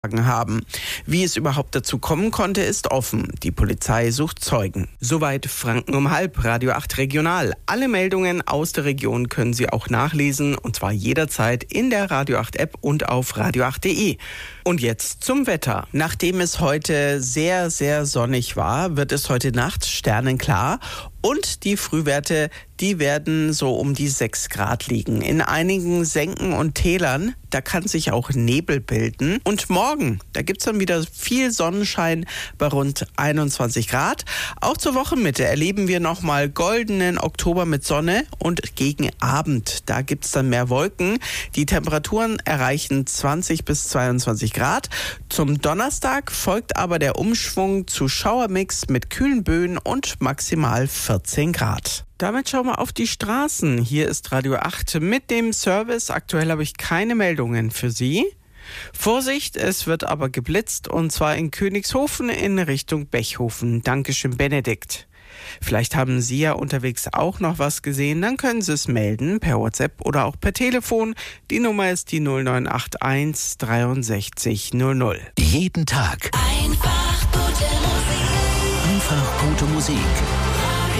haben. Wie es überhaupt dazu kommen konnte, ist offen. Die Polizei sucht Zeugen. Soweit Franken um halb, Radio 8 Regional. Alle Meldungen aus der Region können Sie auch nachlesen, und zwar jederzeit in der Radio 8 App und auf radio8.de. Und jetzt zum Wetter. Nachdem es heute sehr, sehr sonnig war, wird es heute Nacht sternenklar. Und die Frühwerte, die werden so um die 6 Grad liegen. In einigen Senken und Tälern, da kann sich auch Nebel bilden. Und morgen, da gibt's dann wieder viel Sonnenschein bei rund 21 Grad. Auch zur Wochenmitte erleben wir nochmal goldenen Oktober mit Sonne. Und gegen Abend, da gibt's dann mehr Wolken. Die Temperaturen erreichen 20 bis 22 Grad. Zum Donnerstag folgt aber der Umschwung zu Schauermix mit kühlen Böen und maximal 14 Grad. Damit schauen wir auf die Straßen. Hier ist Radio 8 mit dem Service. Aktuell habe ich keine Meldungen für Sie. Vorsicht, es wird aber geblitzt, und zwar in Königshofen in Richtung Bechhofen. Dankeschön, Benedikt. Vielleicht haben Sie ja unterwegs auch noch was gesehen, dann können Sie es melden per WhatsApp oder auch per Telefon. Die Nummer ist die 0981 63 00. Jeden Tag. Einfach gute Musik.